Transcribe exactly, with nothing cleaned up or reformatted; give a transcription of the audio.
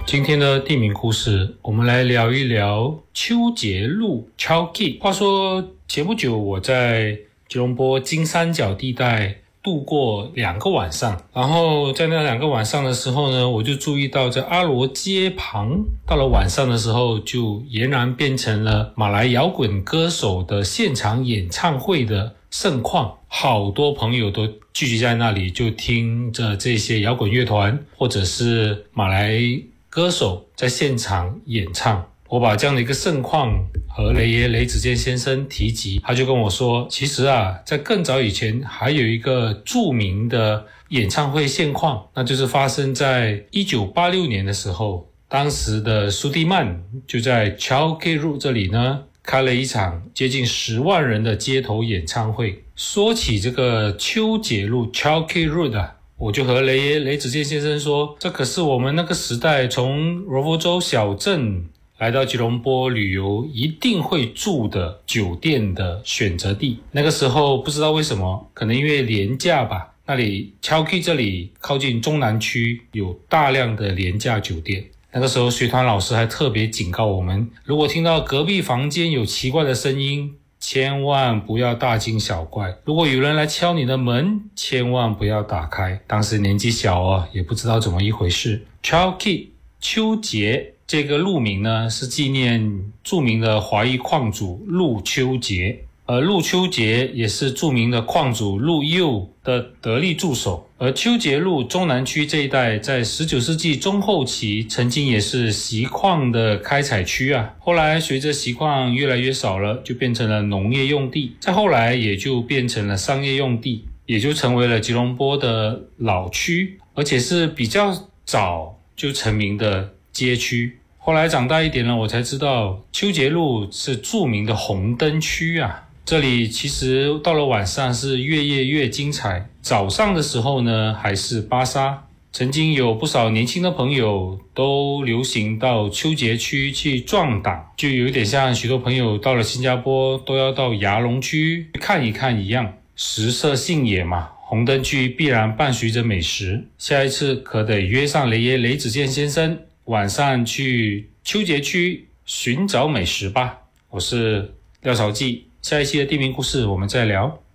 今天的地名故事，我们来聊一聊秋节路 Chowkit。话说前不久我在吉隆坡金三角地带度过两个晚上，然后在那两个晚上的时候呢，我就注意到在阿罗街旁，到了晚上的时候就俨然变成了马来摇滚歌手的现场演唱会的盛况，好多朋友都聚集在那里，就听着这些摇滚乐团或者是马来歌手在现场演唱。我把这样的一个盛况和雷爷雷子健先生提及，他就跟我说，其实啊，在更早以前还有一个著名的演唱会现况，那就是发生在一九八六年的时候，当时的苏迪曼就在 Chowkit Road 这里呢开了一场接近十万人的街头演唱会。说起这个秋节路 Chowkit Road 啊，我就和雷爷雷子健先生说，这可是我们那个时代从柔佛州小镇来到吉隆坡旅游一定会住的酒店的选择地。那个时候不知道为什么，可能因为廉价吧，那里 Chowkit 这里靠近中南区有大量的廉价酒店。那个时候学团老师还特别警告我们，如果听到隔壁房间有奇怪的声音，千万不要大惊小怪，如果有人来敲你的门，千万不要打开。当时年纪小啊，也不知道怎么一回事。 Chowkit 秋节这个路名呢，是纪念著名的华裔矿主陆秋节，而陆秋节也是著名的矿主陆佑的得力助手。而秋节路中南区这一带在十九世纪中后期曾经也是锡矿的开采区啊，后来随着锡矿越来越少了，就变成了农业用地，再后来也就变成了商业用地，也就成为了吉隆坡的老区，而且是比较早就成名的街区。后来长大一点了，我才知道秋节路是著名的红灯区啊。这里其实到了晚上是越夜越精彩，早上的时候呢还是巴沙。曾经有不少年轻的朋友都流行到秋节区去壮胆，就有一点像许多朋友到了新加坡都要到牙龙区看一看一样。食色性也嘛，红灯区必然伴随着美食。下一次可得约上雷爷雷子健先生，晚上去秋节区寻找美食吧。我是廖朝记，下一期的地名故事我们再聊。